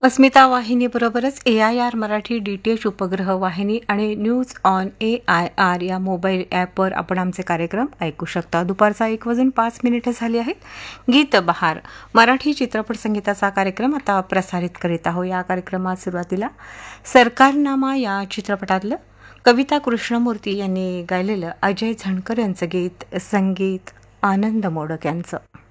अस्मिता वाहिनीबरोबरच AIR Marathi DTH उपग्रह वाहिनी आणि न्यूज ऑन AIR या मोबाईल ॲपवर आपण आमचे कार्यक्रम ऐकू शकता. दुपारचा 1:05 झाली आहेत. गीत बहार मराठी चित्रपट संगीताचा कार्यक्रम आता प्रसारित करीत आहोत. या कार्यक्रमात सुरुवातीला सरकारनामा या चित्रपटातलं कविता कृष्णमूर्ती यांनी गायलेलं अजय झणकर यांचं गीत, संगीत आनंद मोडक यांचं.